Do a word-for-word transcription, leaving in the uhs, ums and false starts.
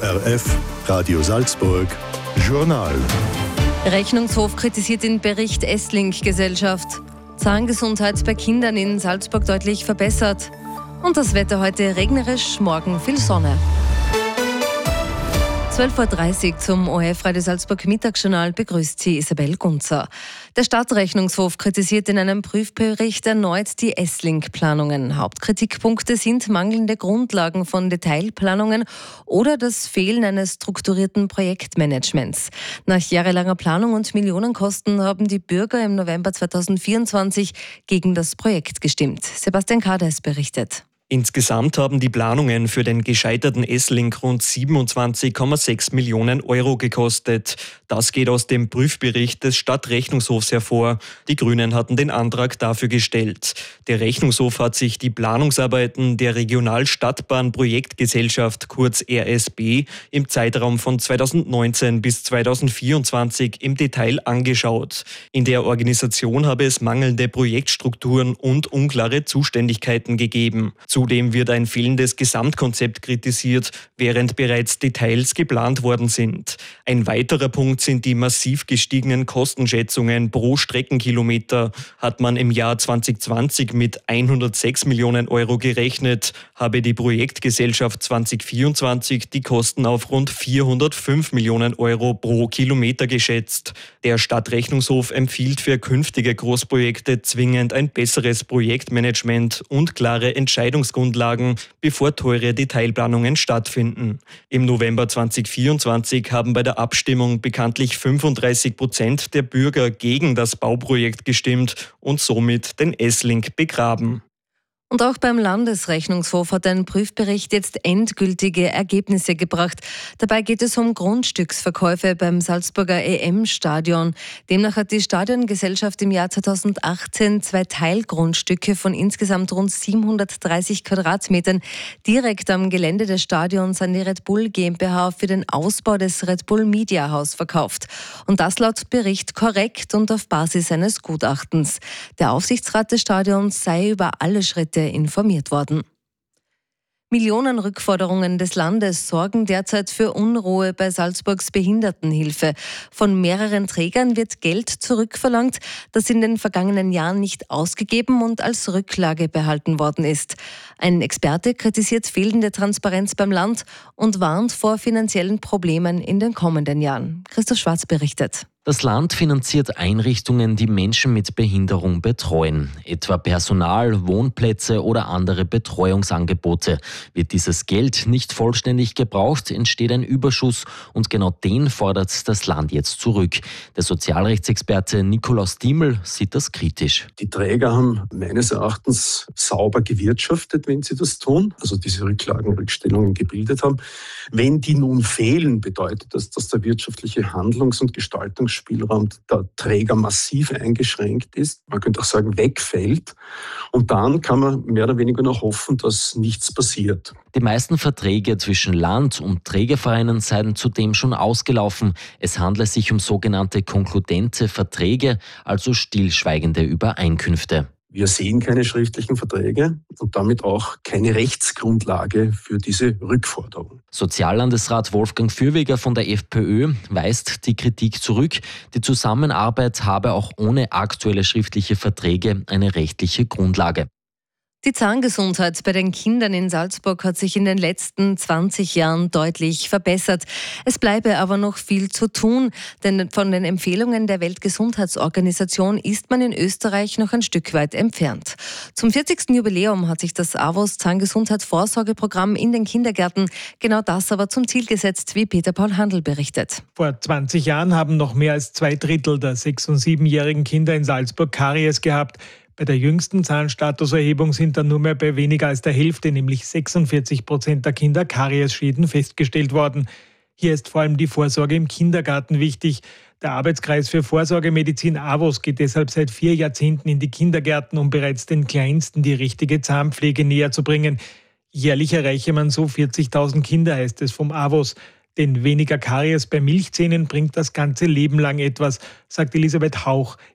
O R F, Radio Salzburg, Journal. Rechnungshof kritisiert den Bericht Esslink-Gesellschaft. Zahngesundheit bei Kindern in Salzburg deutlich verbessert. Und das Wetter heute regnerisch, morgen viel Sonne. zwölf Uhr dreißig zum O R F Radio Salzburg Mittagsjournal begrüßt Sie Isabel Gunzer. Der Stadtrechnungshof kritisiert in einem Prüfbericht erneut die Esslink-Planungen. Hauptkritikpunkte sind mangelnde Grundlagen von Detailplanungen oder das Fehlen eines strukturierten Projektmanagements. Nach jahrelanger Planung und Millionenkosten haben die Bürger im November zweitausendvierundzwanzig gegen das Projekt gestimmt. Sebastian Kades berichtet. Insgesamt haben die Planungen für den gescheiterten Esslink rund siebenundzwanzig Komma sechs Millionen Euro gekostet. Das geht aus dem Prüfbericht des Stadtrechnungshofs hervor. Die Grünen hatten den Antrag dafür gestellt. Der Rechnungshof hat sich die Planungsarbeiten der Regionalstadtbahn-Projektgesellschaft, kurz R S B, im Zeitraum von zweitausendneunzehn bis zweitausendvierundzwanzig im Detail angeschaut. In der Organisation habe es mangelnde Projektstrukturen und unklare Zuständigkeiten gegeben. Zudem wird ein fehlendes Gesamtkonzept kritisiert, während bereits Details geplant worden sind. Ein weiterer Punkt sind die massiv gestiegenen Kostenschätzungen pro Streckenkilometer. Hat man im Jahr zwanzig zwanzig mit hundertsechs Millionen Euro gerechnet, habe die Projektgesellschaft zwanzig vierundzwanzig die Kosten auf rund vierhundertfünf Millionen Euro pro Kilometer geschätzt. Der Stadtrechnungshof empfiehlt für künftige Großprojekte zwingend ein besseres Projektmanagement und klare Entscheidungsgrundlagen, bevor teure Detailplanungen stattfinden. Im November zwanzig vierundzwanzig haben bei der Abstimmung bekanntlich fünfunddreißig Prozent der Bürger gegen das Bauprojekt gestimmt und somit den Esslink begraben. Und auch beim Landesrechnungshof hat ein Prüfbericht jetzt endgültige Ergebnisse gebracht. Dabei geht es um Grundstücksverkäufe beim Salzburger E M-Stadion. Demnach hat die Stadiongesellschaft im Jahr zweitausendachtzehn zwei Teilgrundstücke von insgesamt rund siebenhundertdreißig Quadratmetern direkt am Gelände des Stadions an die Red Bull GmbH für den Ausbau des Red Bull Media House verkauft. Und das laut Bericht korrekt und auf Basis eines Gutachtens. Der Aufsichtsrat des Stadions sei über alle Schritte informiert worden. Millionen Rückforderungen des Landes sorgen derzeit für Unruhe bei Salzburgs Behindertenhilfe. Von mehreren Trägern wird Geld zurückverlangt, das in den vergangenen Jahren nicht ausgegeben und als Rücklage behalten worden ist. Ein Experte kritisiert fehlende Transparenz beim Land und warnt vor finanziellen Problemen in den kommenden Jahren. Christoph Schwarz berichtet. Das Land finanziert Einrichtungen, die Menschen mit Behinderung betreuen, etwa Personal, Wohnplätze oder andere Betreuungsangebote. Wird dieses Geld nicht vollständig gebraucht, entsteht ein Überschuss und genau den fordert das Land jetzt zurück. Der Sozialrechtsexperte Nikolaus Diemel sieht das kritisch. Die Träger haben meines Erachtens sauber gewirtschaftet, wenn sie das tun, also diese Rücklagen, Rückstellungen gebildet haben. Wenn die nun fehlen, bedeutet das, dass der wirtschaftliche Handlungs- und Gestaltungsspielraum der Träger massiv eingeschränkt ist, man könnte auch sagen wegfällt, und dann kann man mehr oder weniger noch hoffen, dass nichts passiert. Die meisten Verträge zwischen Land und Trägervereinen seien zudem schon ausgelaufen. Es handle sich um sogenannte konkludente Verträge, also stillschweigende Übereinkünfte. Wir sehen keine schriftlichen Verträge und damit auch keine Rechtsgrundlage für diese Rückforderung. Soziallandesrat Wolfgang Fürweger von der FPÖ weist die Kritik zurück. Die Zusammenarbeit habe auch ohne aktuelle schriftliche Verträge eine rechtliche Grundlage. Die Zahngesundheit bei den Kindern in Salzburg hat sich in den letzten zwanzig Jahren deutlich verbessert. Es bleibe aber noch viel zu tun, denn von den Empfehlungen der Weltgesundheitsorganisation ist man in Österreich noch ein Stück weit entfernt. Zum vierzigsten Jubiläum hat sich das A W O S Zahngesundheit-Vorsorgeprogramm in den Kindergärten genau das aber zum Ziel gesetzt, wie Peter Paul Handl berichtet. Vor zwanzig Jahren haben noch mehr als zwei Drittel der sechs- und siebenjährigen Kinder in Salzburg Karies gehabt. Bei der jüngsten Zahnstatuserhebung sind dann nur mehr bei weniger als der Hälfte, nämlich sechsundvierzig Prozent der Kinder, Kariesschäden festgestellt worden. Hier ist vor allem die Vorsorge im Kindergarten wichtig. Der Arbeitskreis für Vorsorgemedizin A W O S geht deshalb seit vier Jahrzehnten in die Kindergärten, um bereits den Kleinsten die richtige Zahnpflege näher zu bringen. Jährlich erreiche man so vierzigtausend Kinder, heißt es vom A W O S. Denn weniger Karies bei Milchzähnen bringt das ganze Leben lang etwas, sagt Elisabeth Hauch.